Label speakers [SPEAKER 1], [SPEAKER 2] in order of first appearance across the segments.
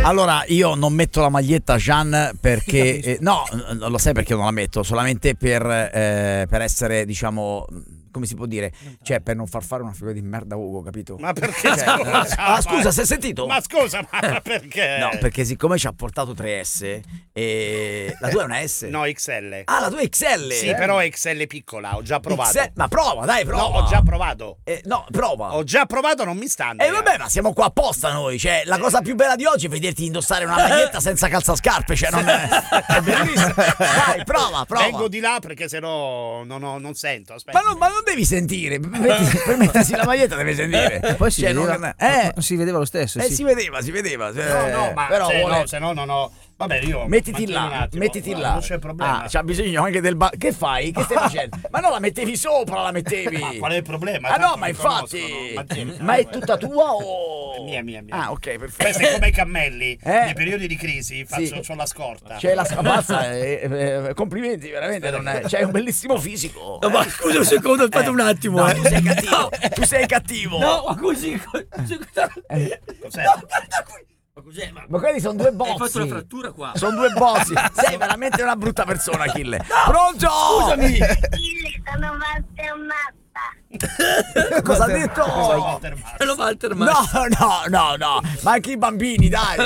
[SPEAKER 1] Allora, io non metto la maglietta Jean perché no, non lo sai perché non la metto, solamente per essere, diciamo, come si può dire, cioè per non far fare una figura di merda Ugo, capito?
[SPEAKER 2] Ma perché?
[SPEAKER 1] Scusa, sei sentito?
[SPEAKER 2] Ma scusa, ma perché?
[SPEAKER 1] No, perché siccome ci ha portato 3S e la tua è una S?
[SPEAKER 2] No, XL.
[SPEAKER 1] Ah, la tua è XL?
[SPEAKER 2] Sì, però è XL piccola, ho già provato.
[SPEAKER 1] Ma prova, dai, prova.
[SPEAKER 2] No, ho già provato.
[SPEAKER 1] No, prova.
[SPEAKER 2] Ho già provato, non mi stanno.
[SPEAKER 1] Vabbè, ma siamo qua apposta noi, cioè la cosa più bella di oggi è vederti indossare una maglietta senza calzascarpe, cioè non è bellissimo. Dai, prova.
[SPEAKER 2] Vengo di là perché sennò non sento, aspetta.
[SPEAKER 1] Ma non devi sentire, per mettersi la maglietta devi sentire.
[SPEAKER 3] Poi si vedeva lo stesso.
[SPEAKER 1] Si vedeva.
[SPEAKER 2] No, ma
[SPEAKER 1] però
[SPEAKER 2] se no non ho. Vabbè, io
[SPEAKER 1] mettiti là.
[SPEAKER 2] Non c'è problema.
[SPEAKER 1] C'ha bisogno anche del che fai? Che stai facendo? Ma no, la mettevi sopra, la mettevi.
[SPEAKER 2] Ma qual è il problema?
[SPEAKER 1] Ah no, ma infatti. Ma è tutta tua o
[SPEAKER 2] mia.
[SPEAKER 1] Ah, ok, perfetto.
[SPEAKER 2] Questo è come i cammelli. Nei periodi di crisi c'ho la scorta.
[SPEAKER 1] C'è la scappazza, complimenti, veramente. C'hai un bellissimo fisico.
[SPEAKER 3] No, ma scusa un secondo, aspetta un attimo.
[SPEAKER 1] No, tu sei cattivo. Tu sei cattivo.
[SPEAKER 3] No, ma così.
[SPEAKER 2] Cos'è?
[SPEAKER 3] No, guarda qui. Ma cos'è?
[SPEAKER 1] Ma quelli sono due bozzi.
[SPEAKER 3] Hai fatto una frattura qua.
[SPEAKER 1] Sono due bozzi. Sei veramente una brutta persona, Achille. Pronto?
[SPEAKER 3] Scusami.
[SPEAKER 4] Achille, sono Walter Mazza.
[SPEAKER 1] Cosa ha detto?
[SPEAKER 3] Lo Walter
[SPEAKER 1] No. Ma anche i bambini, dai.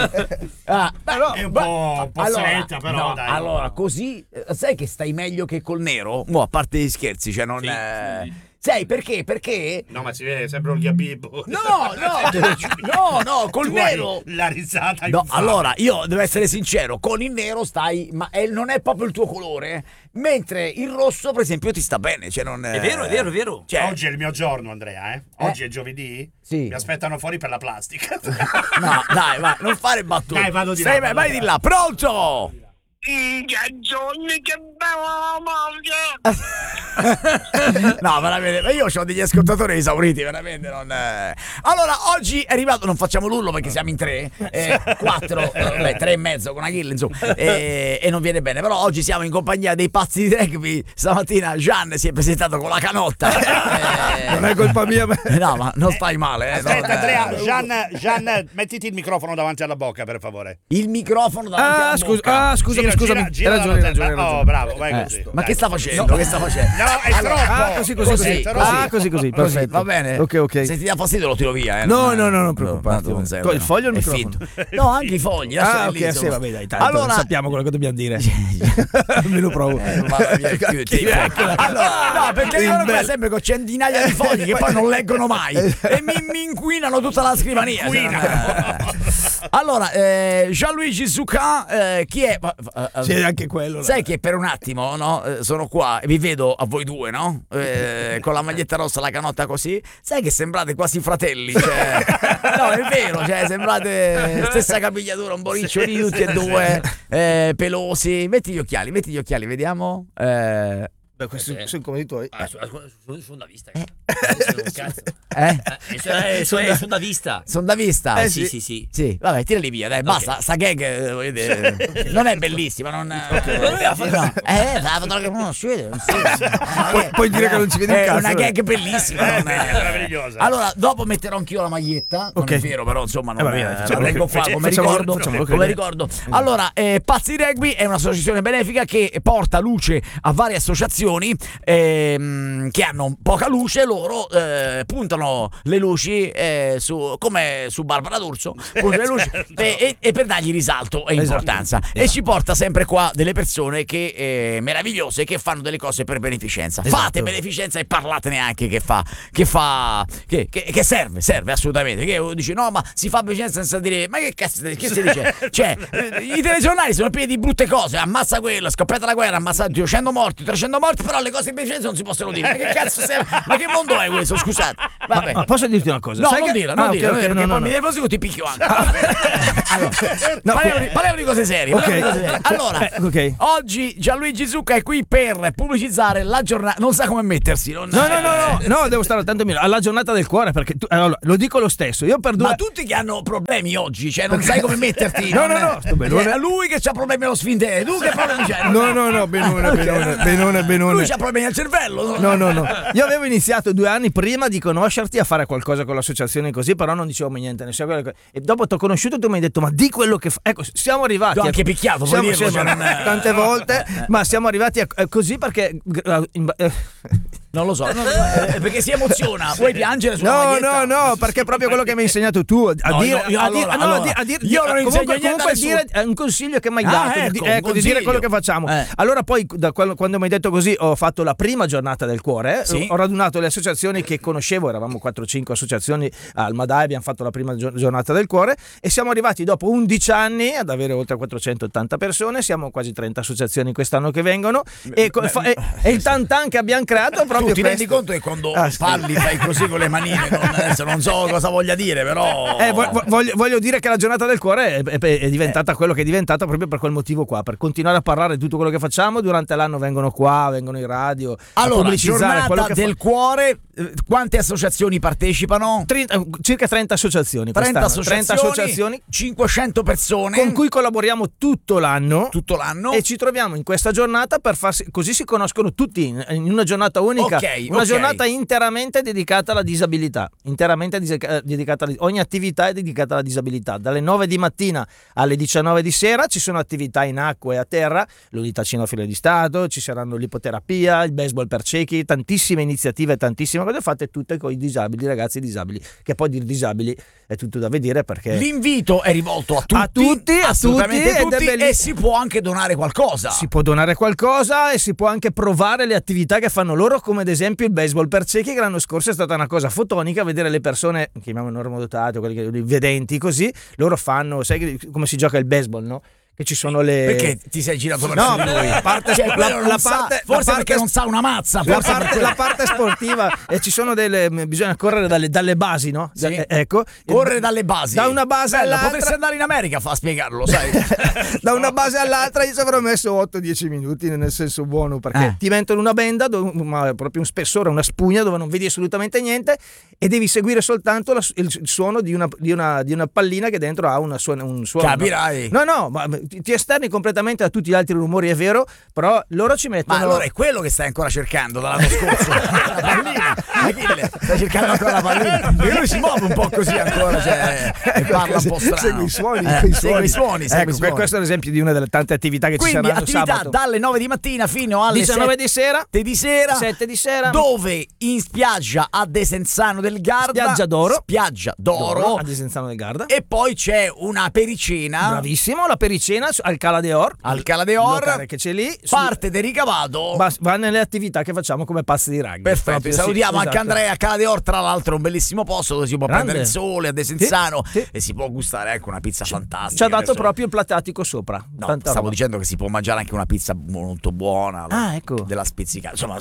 [SPEAKER 2] È un po' stretta, però dai.
[SPEAKER 1] Allora, così sai che stai meglio che col nero? Mo, a parte gli scherzi, cioè non sai perché? Perché?
[SPEAKER 2] No, ma si vede, sembra un gabibbo.
[SPEAKER 1] No, col nero.
[SPEAKER 2] La risata.
[SPEAKER 1] No, allora, io devo essere sincero, con il nero stai, ma non è proprio il tuo colore, mentre il rosso, per esempio, ti sta bene, cioè non
[SPEAKER 3] È vero.
[SPEAKER 1] Cioè,
[SPEAKER 2] oggi è il mio giorno, Andrea, eh? Oggi è giovedì?
[SPEAKER 1] Sì.
[SPEAKER 2] Mi aspettano fuori per la plastica.
[SPEAKER 1] No, dai, va, non fare battute.
[SPEAKER 2] Dai, vado di là.
[SPEAKER 1] Vai di là, pronto?
[SPEAKER 4] Giorni che bella moglie.
[SPEAKER 1] No, veramente, ma io ho degli ascoltatori esauriti, veramente non. Allora, oggi è arrivato, non facciamo l'urlo perché siamo in 3, 4, 3 e mezzo con Achille, insomma, e non viene bene, però oggi siamo in compagnia dei pazzi di rugby. Stamattina Gian si è presentato con la canotta.
[SPEAKER 3] Non è colpa mia.
[SPEAKER 1] No, ma non stai male.
[SPEAKER 2] Aspetta, Andrea, Gian, mettiti il microfono davanti alla bocca, per favore.
[SPEAKER 1] Il microfono davanti alla bocca.
[SPEAKER 3] Scusami.
[SPEAKER 2] Gira
[SPEAKER 3] Hai ragione.
[SPEAKER 2] Oh, bravo, vai così.
[SPEAKER 1] Ma che sta facendo?
[SPEAKER 2] No,
[SPEAKER 1] Che sta facendo?
[SPEAKER 2] No, è troppo.
[SPEAKER 3] Così, perfetto.
[SPEAKER 1] Va bene.
[SPEAKER 3] Ok.
[SPEAKER 1] Se ti dà fastidio lo tiro via.
[SPEAKER 3] No, non preoccuparti. Il foglio o il microfono?
[SPEAKER 1] No, anche i fogli.
[SPEAKER 3] Ok, sì, vabbè, dai, tanto
[SPEAKER 1] allora,
[SPEAKER 3] sappiamo quello che dobbiamo dire. Me lo provo.
[SPEAKER 1] Allora, no, perché dicono qua sempre con centinaia di fogli che poi non leggono mai e mi inquinano tutta la scrivania. Allora, Gianluigi Zucca, chi è?
[SPEAKER 3] C'è anche quello.
[SPEAKER 1] Sai che per un attimo, no? Sono qua e vi vedo a voi due, no? Con la maglietta rossa, la canotta così. Sai che sembrate quasi fratelli, cioè. No, è vero, cioè sembrate stessa capigliatura, un po' riccioli tutti e due, pelosi. Metti gli occhiali, vediamo.
[SPEAKER 3] Beh, questi sono come i tuoi.
[SPEAKER 5] Sono da vista. Sono da vista.
[SPEAKER 1] Sono da vista?
[SPEAKER 5] Sì.
[SPEAKER 1] Sì, vabbè, tirali via, dai, basta. Sta gag, voglio dire, non è bellissima, non. La fotografia che non si vede.
[SPEAKER 3] Puoi dire che non ci vedi un cazzo.
[SPEAKER 1] È una gag bellissima.
[SPEAKER 2] È meravigliosa.
[SPEAKER 1] Allora, dopo metterò anch'io la maglietta. Non è vero, però, insomma, non la tengo qua come ricordo. Allora, Pazzi Rugby è un'associazione benefica che porta luce a varie associazioni che hanno poca luce. Loro puntano le luci come su Barbara D'Urso, le luci, e per dargli risalto e importanza. E ci porta sempre qua delle persone che meravigliose che fanno delle cose per beneficenza. Fate beneficenza e parlatene anche che serve assolutamente. Che dici no, ma si fa beneficenza senza dire ma che cazzo che si dice? Cioè i telegiornali sono pieni di brutte cose, ammazza quello, scoppiata la guerra, ammazza 200 morti, 300 morti, però le cose in beneficenza non si possono dire. Ma che cazzo ma che mondo è questo? Scusate. Vabbè.
[SPEAKER 3] Ma posso dirti una cosa?
[SPEAKER 1] No,
[SPEAKER 3] sai
[SPEAKER 1] non
[SPEAKER 3] che...
[SPEAKER 1] dirla, perché poi mi devo ti picchio anche. Parliamo di cose serie. Allora, oggi Gianluigi Zucca è qui per pubblicizzare la giornata. Non sa come mettersi.
[SPEAKER 3] No, devo stare tanto meno alla giornata del cuore, perché allora, lo dico lo stesso. Io per
[SPEAKER 1] Ma tutti che hanno problemi oggi, cioè non sai come metterti.
[SPEAKER 3] No, sto bene.
[SPEAKER 1] Lui che c'ha problemi allo sfintere, tu che problemi c'hai?
[SPEAKER 3] No, benone.
[SPEAKER 1] Lui c'ha problemi al cervello.
[SPEAKER 3] No. Io avevo iniziato 2 anni prima di conoscerti a fare qualcosa con l'associazione così, però non dicevo mai niente. E dopo ti ho conosciuto e tu mi hai detto, ma di quello che fa. Ecco, siamo arrivati.
[SPEAKER 1] Ti ho anche picchiato, puoi dirlo,
[SPEAKER 3] tante volte, ma siamo arrivati così perché.
[SPEAKER 1] Non lo so, perché si emoziona. Vuoi piangere sulla maglietta?
[SPEAKER 3] No, perché è proprio quello che mi hai insegnato tu.
[SPEAKER 1] Io non insegno niente a
[SPEAKER 3] dire un consiglio che mi hai dato, di dire quello che facciamo. Allora poi quando mi hai detto così ho fatto la prima giornata del cuore, ho radunato le associazioni che conoscevo, eravamo 4-5 associazioni al Madai, abbiamo fatto la prima giornata del cuore e siamo arrivati dopo 11 anni ad avere oltre 480 persone, siamo quasi 30 associazioni quest'anno che vengono e il tantan che abbiamo creato proprio.
[SPEAKER 1] Tu ti rendi conto che quando parli fai così con le manine? Adesso non so cosa voglia dire, però.
[SPEAKER 3] Voglio dire che la giornata del cuore è diventata quello che è diventata proprio per quel motivo qua, per continuare a parlare di tutto quello che facciamo. Durante l'anno vengono in radio.
[SPEAKER 1] Allora, giornata del cuore, quante associazioni partecipano?
[SPEAKER 3] Circa 30 associazioni.
[SPEAKER 1] 30 associazioni, 500 persone
[SPEAKER 3] con cui collaboriamo tutto l'anno
[SPEAKER 1] e
[SPEAKER 3] ci troviamo in questa giornata per così si conoscono tutti in una giornata unica. Una giornata interamente dedicata alla disabilità, ogni attività è dedicata alla disabilità, dalle 9 di mattina alle 19 di sera ci sono attività in acqua e a terra, l'unità cinofila di Stato, ci saranno l'ipoterapia, il baseball per ciechi, tantissime iniziative, tantissime cose fatte tutte con i disabili, ragazzi disabili, che poi dire disabili è tutto da vedere perché
[SPEAKER 1] l'invito è rivolto a tutti, e si può anche donare qualcosa.
[SPEAKER 3] Si può donare qualcosa e si può anche provare le attività che fanno loro, come ad esempio il baseball per ciechi, che l'anno scorso è stata una cosa fotonica vedere le persone, chiamiamo normodotate o quelli che vedenti così, loro fanno, sai come si gioca il baseball, no? Che ci sono le.
[SPEAKER 1] Perché ti sei girato verso di lui? Forse perché non sa una mazza.
[SPEAKER 3] La parte sportiva e ci sono bisogna correre dalle basi, no?
[SPEAKER 1] Sì.
[SPEAKER 3] Ecco.
[SPEAKER 1] Correre dalle basi.
[SPEAKER 3] Da una base all'altra.
[SPEAKER 1] Potresti andare in America a spiegarlo, sai?
[SPEAKER 3] Da una base all'altra io ci avrò messo 8-10 minuti nel senso buono, perché ti mettono una benda, ma proprio un spessore, una spugna dove non vedi assolutamente niente e devi seguire soltanto il suono di una pallina che dentro ha un suono.
[SPEAKER 1] Capirai.
[SPEAKER 3] No, ma ti esterni completamente da tutti gli altri rumori, è vero, però loro ci mettono.
[SPEAKER 1] Ma allora è quello che stai ancora cercando dall'anno scorso? La pallina. Achille, stai cercando ancora la pallina? Perché lui si muove un po' così ancora, cioè, e parla un po' strano.
[SPEAKER 3] Segue i suoni.
[SPEAKER 1] Segue i suoni.
[SPEAKER 3] Questo è l'esempio di una delle tante attività che
[SPEAKER 1] quindi
[SPEAKER 3] ci saranno
[SPEAKER 1] attività
[SPEAKER 3] sabato.
[SPEAKER 1] Dalle 9 di mattina fino alle
[SPEAKER 3] 19 di sera,
[SPEAKER 1] 7 di sera. Dove? In spiaggia a Desenzano del Garda. Spiaggia d'Oro
[SPEAKER 3] a Desenzano del Garda.
[SPEAKER 1] E poi c'è una pericena.
[SPEAKER 3] Bravissimo, la pericena al Cala d'Or, che c'è lì,
[SPEAKER 1] parte del ricavato
[SPEAKER 3] va nelle attività che facciamo come passi di rugby.
[SPEAKER 1] Perfetto, salutiamo anche Andrea. Cala d'Or, tra l'altro, un bellissimo posto dove si può prendere il sole a Desenzano e si può gustare anche una pizza fantastica.
[SPEAKER 3] Ci ha dato proprio il platatico sopra.
[SPEAKER 1] No, stavo dicendo che si può mangiare anche una pizza molto buona.
[SPEAKER 3] Ecco.
[SPEAKER 1] Della spizzicata. Insomma,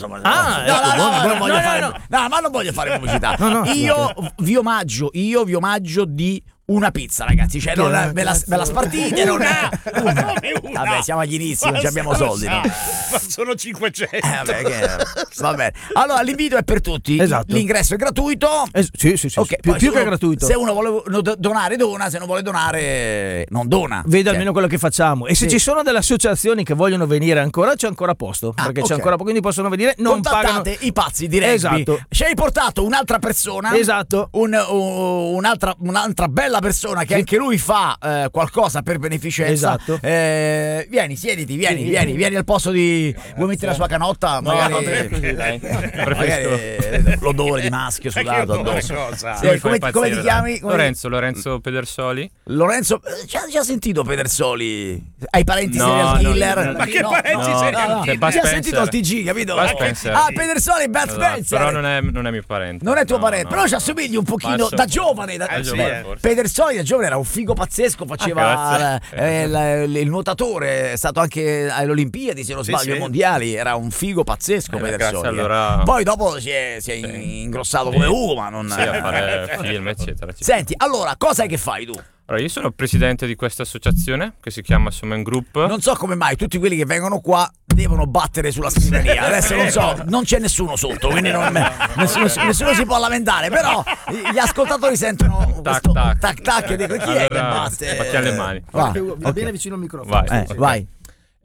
[SPEAKER 1] ma non voglio fare pubblicità. Io vi omaggio di una pizza, ragazzi, cioè ve la spartite, non è una. Vabbè, siamo agli inizi, non abbiamo soldi, no?
[SPEAKER 2] Ma sono 500.
[SPEAKER 1] Va bene. Allora l'invito è per tutti.
[SPEAKER 3] Esatto.
[SPEAKER 1] L'ingresso è gratuito.
[SPEAKER 3] Sì.
[SPEAKER 1] Okay,
[SPEAKER 3] più che gratuito.
[SPEAKER 1] Se uno vuole donare, dona. Se non vuole donare, non dona.
[SPEAKER 3] Vede almeno quello che facciamo. E se ci sono delle associazioni che vogliono venire ancora, c'è ancora posto. Perché c'è ancora, quindi possono venire. Non
[SPEAKER 1] contattate i pazzi di rugby.
[SPEAKER 3] Esatto.
[SPEAKER 1] Ci hai portato un'altra persona.
[SPEAKER 3] Esatto.
[SPEAKER 1] Un'altra bella persona che anche lui fa qualcosa per beneficenza.
[SPEAKER 3] Esatto.
[SPEAKER 1] Vieni, siediti, vieni al posto di. Vuoi mettere la sua canotta? Magari l'odore di maschio sudato addosso. Come ti chiami?
[SPEAKER 6] Lorenzo Pedersoli.
[SPEAKER 1] Lorenzo, già sentito Pedersoli? Hai parenti serial killer?
[SPEAKER 2] Ma che parenti serial killer?
[SPEAKER 1] Già sentito al TG, capito? Pedersoli e Bud Spencer.
[SPEAKER 6] Però non è mio parente.
[SPEAKER 1] Non è tuo parente, però ci assomigli un pochino da giovane. Pedersoli da giovane era un figo pazzesco, faceva il nuotatore, è stato anche alle Olimpiadi, se non sbaglio, ai mondiali, era un figo pazzesco Pedersoli.
[SPEAKER 6] Allora.
[SPEAKER 1] Poi dopo si è ingrossato come Ugo, ma non
[SPEAKER 6] a fare film, eccetera.
[SPEAKER 1] Senti, allora, cosa è che fai tu?
[SPEAKER 6] Allora, io sono presidente di questa associazione che si chiama Sumen Group.
[SPEAKER 1] Non so come mai tutti quelli che vengono qua devono battere sulla scrivania. Adesso non so, non c'è nessuno sotto, quindi nessuno si può lamentare, però gli ascoltatori sentono tac e dicono chi è che batte?
[SPEAKER 6] Battiamo le mani.
[SPEAKER 3] Va bene vicino al microfono.
[SPEAKER 6] Vai.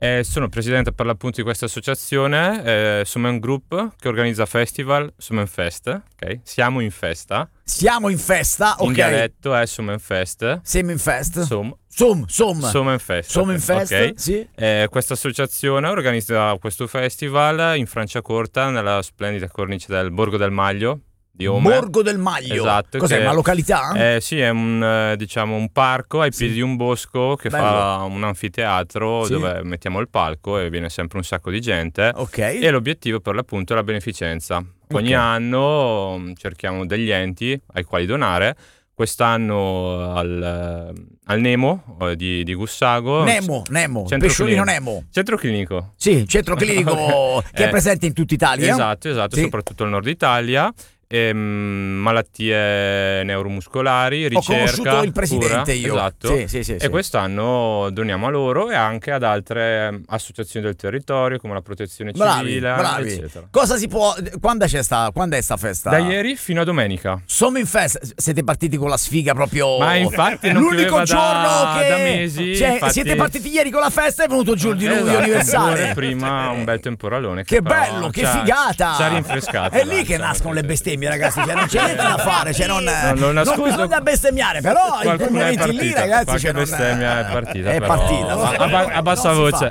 [SPEAKER 6] Sono presidente per l'appunto di questa associazione, Sumen Group, che organizza festival Sumen Fest. Okay? Siamo in festa.
[SPEAKER 1] Siamo in festa, ok.
[SPEAKER 6] In dialetto è Sumen Fest.
[SPEAKER 1] Siamo in fest.
[SPEAKER 6] Sumen Fest.
[SPEAKER 1] Sumen Fest,
[SPEAKER 6] okay.
[SPEAKER 1] sì.
[SPEAKER 6] Questa associazione organizza questo festival in Franciacorta, nella splendida cornice del Borgo del Maglio di Ome.
[SPEAKER 1] Borgo del Maglio.
[SPEAKER 6] Esatto.
[SPEAKER 1] Cos'è, una località?
[SPEAKER 6] Sì, è un parco ai piedi di un bosco che fa un anfiteatro dove mettiamo il palco e viene sempre un sacco di gente.
[SPEAKER 1] Ok.
[SPEAKER 6] E l'obiettivo per l'appunto è la beneficenza. Ogni anno cerchiamo degli enti ai quali donare. Quest'anno al Nemo di Gussago.
[SPEAKER 1] Nemo, pesciolino Nemo.
[SPEAKER 6] Centro clinico.
[SPEAKER 1] Sì, centro clinico che è presente in tutta Italia.
[SPEAKER 6] Esatto, sì. Soprattutto nel nord Italia. Malattie neuromuscolari, ricerca.
[SPEAKER 1] Ho conosciuto il presidente io.
[SPEAKER 6] Esatto.
[SPEAKER 1] Sì.
[SPEAKER 6] E quest'anno doniamo a loro e anche ad altre associazioni del territorio come la Protezione Civile,
[SPEAKER 1] bravi.
[SPEAKER 6] eccetera.
[SPEAKER 1] Cosa si può? Quando è sta festa?
[SPEAKER 6] Da ieri fino a domenica.
[SPEAKER 1] Sono in festa. Siete partiti con la sfiga proprio.
[SPEAKER 6] Ma infatti non
[SPEAKER 1] l'unico giorno che
[SPEAKER 6] da mesi.
[SPEAKER 1] Cioè,
[SPEAKER 6] infatti...
[SPEAKER 1] siete partiti ieri con la festa e è venuto giù il diluvio universale.
[SPEAKER 6] Ore prima un bel temporalone.
[SPEAKER 1] Che bello, che figata!
[SPEAKER 6] Ci ha rinfrescato.
[SPEAKER 1] È lì che nascono le bestemmie, ragazzi. Cioè, non c'è niente da fare. Cioè, non bisogna bestemmiare, però in quei momenti lì, ragazzi.
[SPEAKER 6] Qualche bestemmia è partita.
[SPEAKER 1] È partita.
[SPEAKER 6] A bassa voce.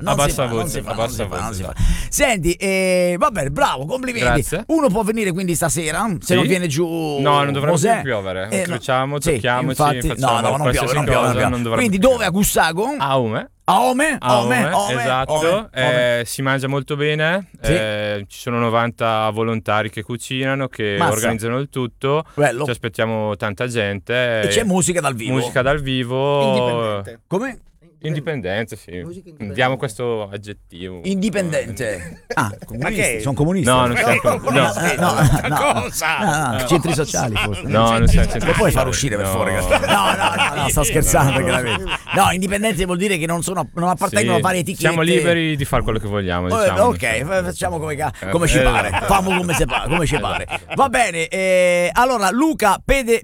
[SPEAKER 1] Senti, va bene, bravo, complimenti.
[SPEAKER 6] Grazie.
[SPEAKER 1] Uno può venire quindi stasera, se non viene giù.
[SPEAKER 6] No, non dovrebbe più piovere. Incrociamo, tocchiamoci, facciamo
[SPEAKER 1] non piove. Quindi dove? A Gussago?
[SPEAKER 6] A Ome.
[SPEAKER 1] A Ome,
[SPEAKER 6] esatto. Si mangia molto bene. Ci sono 90 volontari che cucinano, che organizzano il tutto.
[SPEAKER 1] Bello.
[SPEAKER 6] Ci aspettiamo tanta gente.
[SPEAKER 1] E c'è musica dal vivo.
[SPEAKER 3] Indipendente.
[SPEAKER 1] Come?
[SPEAKER 6] Indipendente, sì. Diamo questo aggettivo.
[SPEAKER 1] Indipendente.
[SPEAKER 2] Ma che?
[SPEAKER 1] Sono comunisti?
[SPEAKER 6] No, non siamo
[SPEAKER 2] comunisti.
[SPEAKER 1] Cosa? Centri sociali forse.
[SPEAKER 6] No, non siamo centri.
[SPEAKER 1] Lo puoi far uscire per favore? No, sto scherzando chiaramente. No, indipendente vuol dire che non appartengono a varie etichette.
[SPEAKER 6] Siamo liberi di fare quello che vogliamo, diciamo.
[SPEAKER 1] Ok, facciamo come ci pare. Famo come ci pare. Va bene. Allora Luca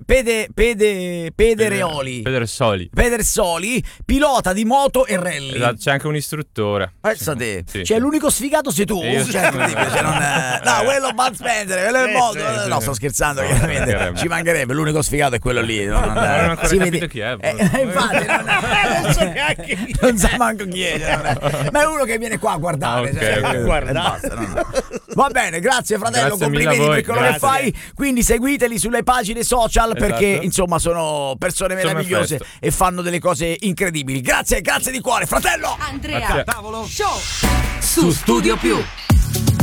[SPEAKER 1] Pedersoli, pilota di moto e rally.
[SPEAKER 6] Esatto, c'è anche un istruttore.
[SPEAKER 1] Pensate, cioè l'unico sfigato sei tu. Cioè, no, quello Bud Spencer, quello è moto. No, sto scherzando, chiaramente. Ci mancherebbe, l'unico sfigato è quello lì.
[SPEAKER 6] Non ho ancora capito chi è.
[SPEAKER 1] Infatti, non sa manco chi è. Ma è uno che viene qua a guardare. Va bene, grazie fratello, complimenti per quello che fai. Quindi seguiteli sulle pagine social perché insomma sono persone meravigliose e fanno delle cose incredibili. Grazie di cuore, fratello!
[SPEAKER 7] Andrea Tavolo Show su Studio Più.